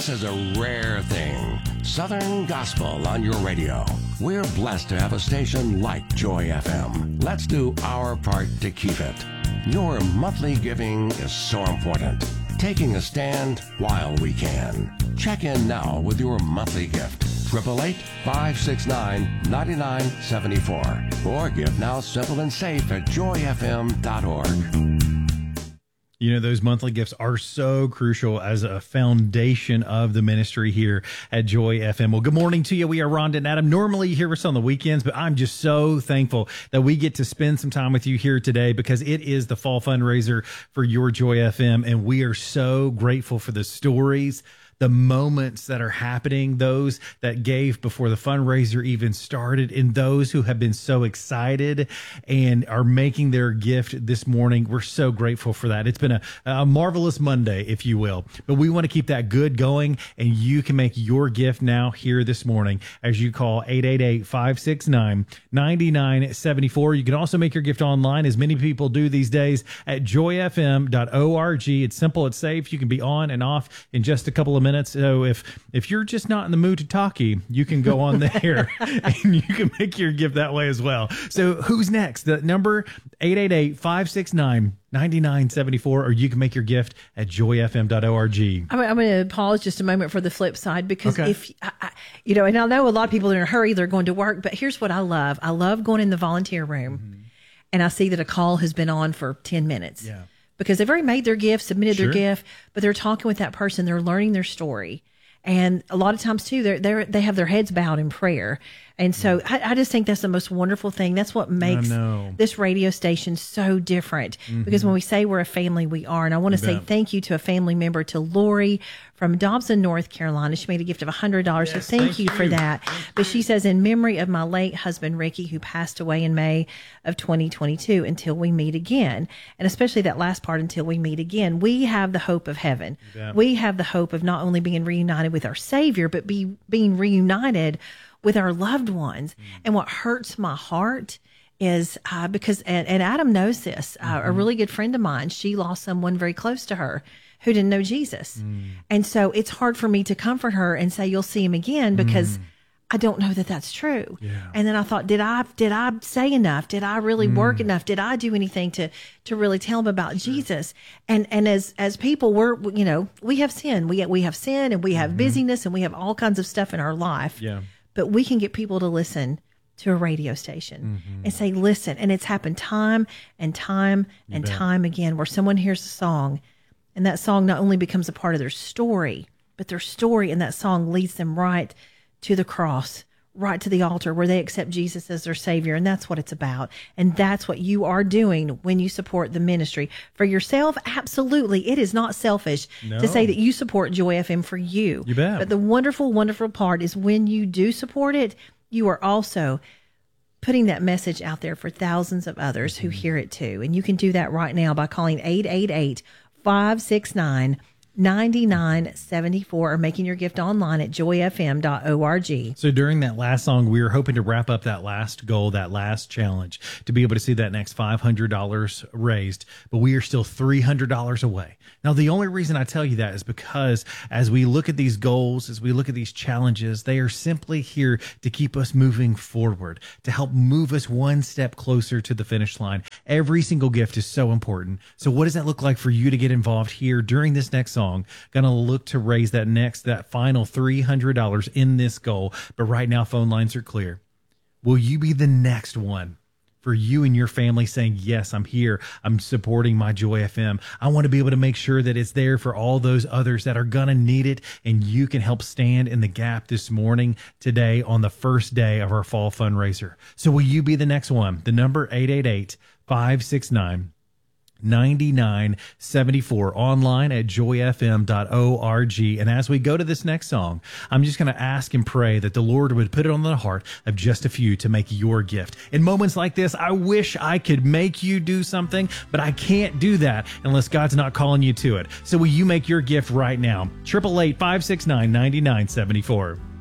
This is a rare thing. Southern Gospel on your radio. We're blessed to have a station like Joy FM. Let's do our part to keep it. Your monthly giving is so important. Taking a stand while we can. Check in now with your monthly gift. 888-569-9974. Or give now simple and safe at joyfm.org. You know, those monthly gifts are so crucial as a foundation of the ministry here at Joy FM. Well, good morning to you. We are Rhonda and Adam. Normally you hear us on the weekends, but I'm just so thankful that we get to spend some time with you here today because it is the fall fundraiser for your Joy FM. And we are so grateful for the stories, the moments that are happening, those that gave before the fundraiser even started, and those who have been so excited and are making their gift this morning. We're so grateful for that. It's been a marvelous Monday, if you will, but we want to keep that good going, and you can make your gift now here this morning as you call 888-569-9974. You can also make your gift online, as many people do these days, at joyfm.org. It's simple, it's safe. You can be on and off in just a couple of minutes. So if you're just not in the mood to talkie, you can go on there and you can make your gift that way as well. So who's next? The number 888-569-9974, or you can make your gift at joyfm.org. I'm going to pause just a moment for the flip side because if you know, and I know a lot of people are in a hurry, they're going to work, but here's what I love. I love going in the volunteer room and I see that a call has been on for 10 minutes. Yeah. Because they've already made their gift, submitted their gift, but they're talking with that person. They're learning their story. And a lot of times, too, they have their heads bowed in prayer. And so I just think that's the most wonderful thing. That's what makes this radio station so different. Because when we say we're a family, we are. And I want to say thank you to a family member, to Lori from Dobson, North Carolina. She made a gift of $100. Yes, so thank you for that. But she says, in memory of my late husband, Ricky, who passed away in May of 2022, until we meet again. And especially that last part, until we meet again. We have the hope of heaven. We have the hope of not only being reunited with our Savior, but being reunited with our loved ones. And what hurts my heart is because, and Adam knows this, a really good friend of mine, she lost someone very close to her who didn't know Jesus. And so it's hard for me to comfort her and say, you'll see him again, because I don't know that that's true. And then I thought, did I say enough? Did I really work enough? Did I do anything to really tell him about Jesus? And as people, we have sin. We have sin, and we have busyness, and we have all kinds of stuff in our life. But we can get people to listen to a radio station and say, listen. And it's happened time and time and time again, where someone hears a song, and that song not only becomes a part of their story, but their story and that song leads them right to the cross, right to the altar, where they accept Jesus as their Savior. And that's what it's about. And that's what you are doing when you support the ministry. For yourself, absolutely. It is not selfish to say that you support Joy FM for you. You bet. But the wonderful, wonderful part is when you do support it, you are also putting that message out there for thousands of others who hear it too. And you can do that right now by calling 888-569-9974 or making your gift online at joyfm.org. So during that last song, we were hoping to wrap up that last goal, that last challenge, to be able to see that next $500 raised, but we are still $300 away. Now, the only reason I tell you that is because as we look at these goals, as we look at these challenges, they are simply here to keep us moving forward, to help move us one step closer to the finish line. Every single gift is so important. So what does that look like for you to get involved here during this next song? Going to look to raise that final $300 in this goal. But right now, phone lines are clear. Will you be the next one? For you and your family saying, yes, I'm here. I'm supporting my Joy FM. I want to be able to make sure that it's there for all those others that are going to need it. And you can help stand in the gap this morning, today, on the first day of our fall fundraiser. So will you be the next one? The number 888-569-9974, online at joyfm.org. And as we go to this next song, I'm just going to ask and pray that the Lord would put it on the heart of just a few to make your gift. In moments like this, I wish I could make you do something, but I can't do that unless God's not calling you to it. So will you make your gift right now? 888-569-9974.